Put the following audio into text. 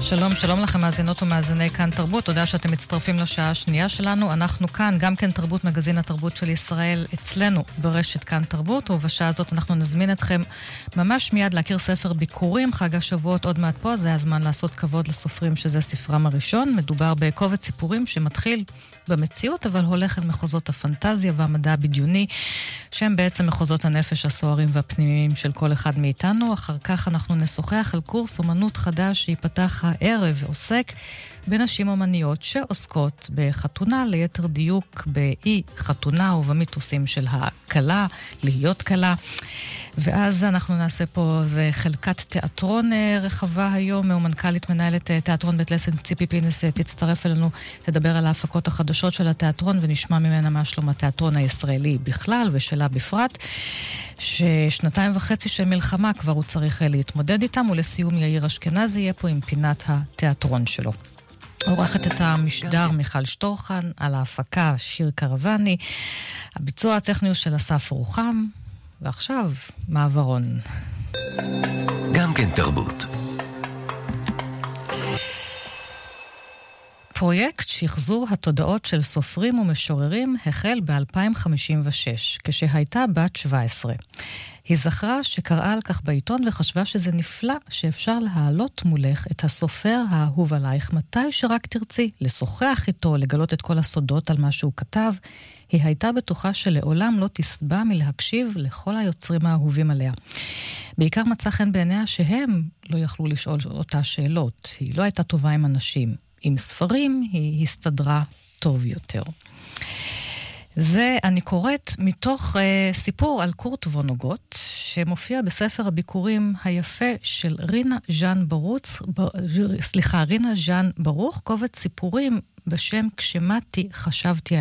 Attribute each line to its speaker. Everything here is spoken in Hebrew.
Speaker 1: שלום, שלום לכם מאזינות ומאזיני כאן תרבות, תודה שאתם מצטרפים לשעה השנייה שלנו. אנחנו כאן, גם כן תרבות, מגזין התרבות של ישראל, אצלנו ברשת כאן תרבות, ובשעה הזאת אנחנו נזמין אתכם ממש מיד להכיר ספר ביקורים, חג השבועות עוד מעט פה, זה הזמן לעשות כבוד לסופרים שזה ספרם הראשון. מדובר בקובץ סיפורים שמתחיל במציאות, אבל הולך אל מחוזות הפנטזיה והמדע הבדיוני, שהם בעצם מחוזות הנפש הסוערים והפנימיים של כל אחד מאיתנו. אחר כך אנחנו נשוחח על קורס אומנות חדש שיפתח הערב ועוסק בנשים אומניות שעוסקות בחתונה, ליתר דיוק באי חתונה ובמיתוסים של הקלה, להיות קלה. ואז אנחנו נעשה פה חלקת תיאטרון רחבה היום, ומנכ"לית מנהלת תיאטרון בית לסין ציפי פינס תצטרף אלינו, תדבר על ההפקות החדשות של התיאטרון ונשמע ממנה מה שלום התיאטרון הישראלי בכלל ושלה בפרט, ששנתיים וחצי של מלחמה כבר הוא צריך להתמודד איתם, ולסיום יאיר אשכנזי יהיה פה עם פינת התיאטרון שלו. עורכת את המשדר מיכל שטורחן, על ההפקה שיר קרבני, הביצוע הטכני של אסף רוחם, ועכשיו מעברון.
Speaker 2: גם כן תרבות.
Speaker 1: פרויקט שחזור התודעות של סופרים ומשוררים החל ב-2056, כשהייתה בת 17. היא זכרה שקראה על כך בעיתון וחשבה שזה נפלא שאפשר להעלות מולך את הסופר האהוב עלייך מתי שרק תרצי, לשוחח איתו, לגלות את כל הסודות על מה שהוא כתב. היא הייתה בטוחה שלעולם לא תסבע מלהקשיב לכל היוצרים האהובים עליה. בעיקר מצא חן בעיניה שהם לא יכלו לשאול אותה שאלות. היא לא הייתה טובה עם אנשים. עם ספרים היא הסתדרה טוב יותר. זה אני קוראת מתוך סיפור על קורט וונוגוט, שמופיע בספר הביקורים היפה של רינה ז'אן ברוך, קובץ סיפורים בשם כשמתי חשבתי על